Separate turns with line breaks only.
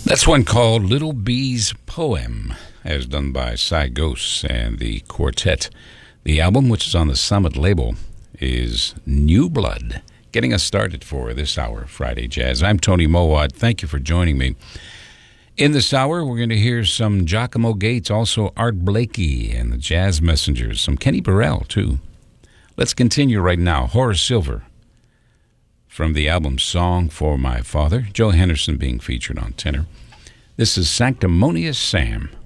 That's one called Little Bee's Poem, as done by Cy Ghost and the quartet. The album, which is on the Summit label, is New Blood. Getting us started for this hour of Friday Jazz. I'm Tony Mowat. Thank you for joining me. In this hour, we're going to hear some Giacomo Gates, also Art Blakey and the Jazz Messengers, some Kenny Burrell, too. Let's continue right now. Horace Silver, from the album Song for My Father, Joe Henderson being featured on tenor. This is Sanctimonious Sam.